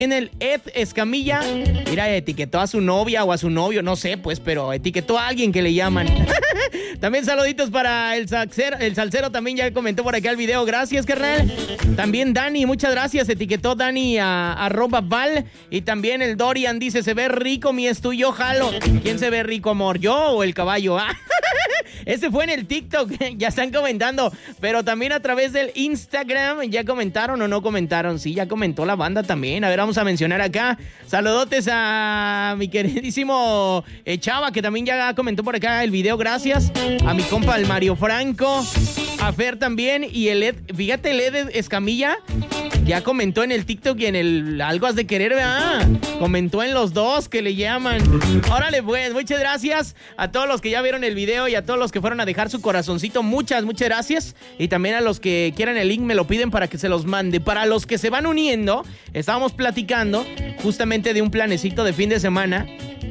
En el Ed Escamilla, mira, etiquetó a su novia o a su novio, no sé, pues, pero etiquetó a alguien que le llaman. También saluditos para el salsero, también ya comentó por acá el video, gracias, carnal. También Dani, muchas gracias, etiquetó Dani a @Val. Y también el Dorian dice, se ve rico, mi es tuyo, jalo. ¿Quién se ve rico, amor, yo o el caballo? Ese fue en el TikTok, ya están comentando, pero también a través del Instagram, ¿ya comentaron o no comentaron? Sí, ya comentó la banda también. A ver, vamos a mencionar acá. Saludotes a mi queridísimo Chava, que también ya comentó por acá el video, gracias. A mi compa el Mario Franco, a Fer también, y el Ed, fíjate, el Ed Escamilla ya comentó en el TikTok y en el Algo Has de Querer, ¿verdad? Comentó en los dos que le llaman. Órale, pues, muchas gracias a todos los que ya vieron el video y a todos los que fueron a dejar su corazoncito. Muchas gracias. Y también a los que quieran el link me lo piden para que se los mande. Para los que se van uniendo, estábamos platicando justamente de un planecito de fin de semana.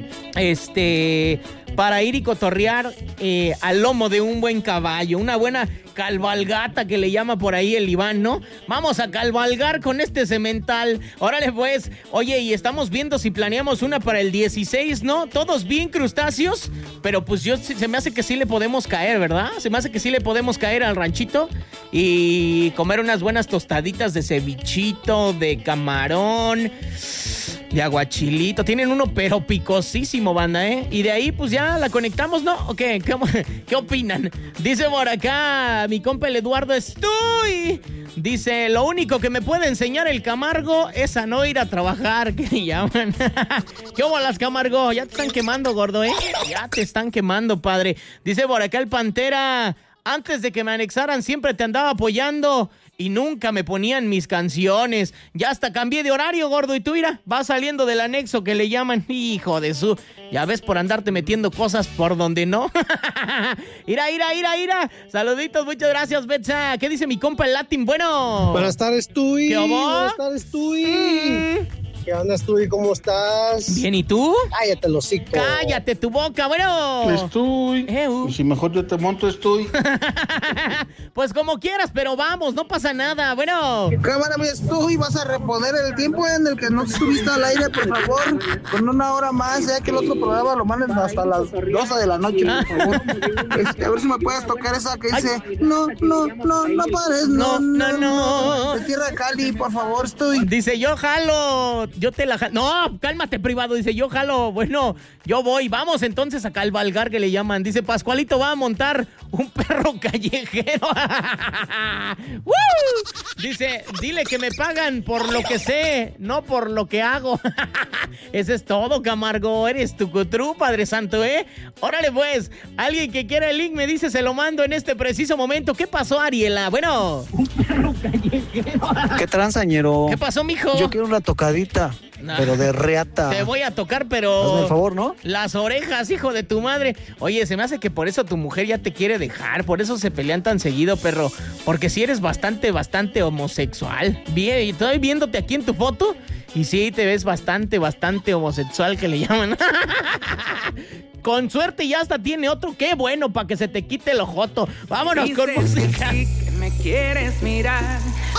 Para ir y cotorrear al lomo de un buen caballo, una buena cabalgata que le llama por ahí el Iván, ¿no? Vamos a cabalgar con este cemental. Órale, pues. Oye, y estamos viendo si planeamos una para el 16, ¿no? Todos bien crustáceos, pero pues se me hace que sí le podemos caer, ¿verdad? Se me hace que sí le podemos caer al ranchito y comer unas buenas tostaditas de cevichito, de camarón, de aguachilito. Tienen uno pero picosísimo, banda, ¿eh? Y de ahí pues ya la conectamos, ¿no? ¿O qué? ¿Qué opinan? Dice por acá mi compa el Eduardo Estoy. Dice, lo único que me puede enseñar el Camargo es a no ir a trabajar, que le llaman. ¿Qué bolas, Camargo? Ya te están quemando, gordo, ¿eh? Ya te están quemando, padre. Dice por acá el Pantera, antes de que me anexaran siempre te andaba apoyando y nunca me ponían mis canciones. Ya hasta cambié de horario, gordo. Y tú, mira, vas saliendo del anexo que le llaman. Hijo de su... Ya ves, por andarte metiendo cosas por donde no. Ira. Saluditos, muchas gracias, Betsa. ¿Qué dice mi compa el Latin? Bueno. Buenas tardes, Tuy. ¿Qué hubo? Buenas tardes, Tuy. ¿Qué onda, Tuy? ¿Cómo estás? Bien, ¿y tú? Cállate, el hocico. Cállate tu boca, bueno. Estoy. Y si mejor yo te monto, estoy. Pues como quieras, pero vamos, no pasa nada, bueno. Cámara, mi Estoy, vas a reponer el tiempo en el que no estuviste al aire, por favor, con una hora más, ya que el otro programa lo manden hasta las 12 de la noche, por favor. A ver si me puedes tocar esa que dice, no pares, no. De Tierra Cali, por favor, Estoy. Dice, yo jalo, yo te la jalo. No, cálmate, privado, dice, yo jalo, bueno, yo voy, vamos entonces a cabalgar, que le llaman. Dice, Pascualito va a montar un perro callejero. Dice, dile que me pagan por lo que sé, no por lo que hago. Eso es todo, Camargo. Eres tucutru, Padre Santo, ¿eh? Órale, pues. Alguien que quiera el link me dice, se lo mando en este preciso momento. ¿Qué pasó, Ariela? Bueno. Un perro callejero. ¿Qué transañero? ¿Qué pasó, mijo? Yo quiero una tocadita. No, pero de reata. Te voy a tocar, pero... Hazme el favor, ¿no? Las orejas, hijo de tu madre. Oye, se me hace que por eso tu mujer ya te quiere dejar. Por eso se pelean tan seguido, perro. Porque si eres bastante homosexual. Bien, y estoy viéndote aquí en tu foto. Y sí, te ves bastante homosexual, que le llaman. Con suerte ya hasta tiene otro. Qué bueno, para que se te quite el ojoto. Vámonos con música. Sí, que me quieres mirar.